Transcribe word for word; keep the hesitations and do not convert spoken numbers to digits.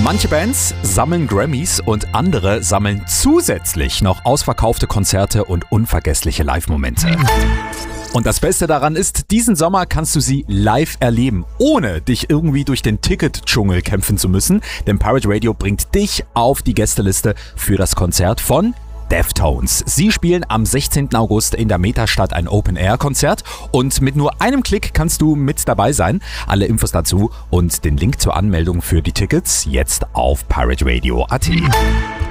Manche Bands sammeln Grammys und andere sammeln zusätzlich noch ausverkaufte Konzerte und unvergessliche Live-Momente. Und das Beste daran ist, diesen Sommer kannst du sie live erleben, ohne dich irgendwie durch den Ticket-Dschungel kämpfen zu müssen, denn Pirate Radio bringt dich auf die Gästeliste für das Konzert von Deftones. Sie spielen am sechzehnten August in der Metastadt ein Open-Air-Konzert und mit nur einem Klick kannst du mit dabei sein. Alle Infos dazu und den Link zur Anmeldung für die Tickets jetzt auf pirate radio punkt a t.